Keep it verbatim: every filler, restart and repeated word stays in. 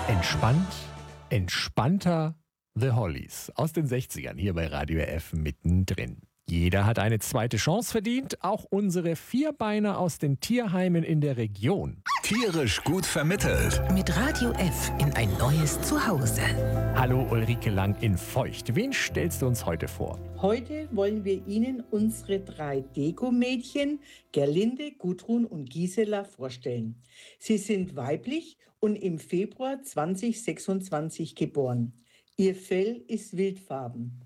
Entspannt, entspannter The Hollies aus den sechzigern hier bei Radio F mittendrin. Jeder hat eine zweite Chance verdient, auch unsere Vierbeiner aus den Tierheimen in der Region. Tierisch gut vermittelt. Mit Radio F in ein neues Zuhause. Hallo Ulrike Lang in Feucht. Wen stellst du uns heute vor? Heute wollen wir Ihnen unsere drei Deko-Mädchen Gerlinde, Gudrun und Gisela vorstellen. Sie sind weiblich und im Februar zweitausendsechsundzwanzig geboren. Ihr Fell ist wildfarben.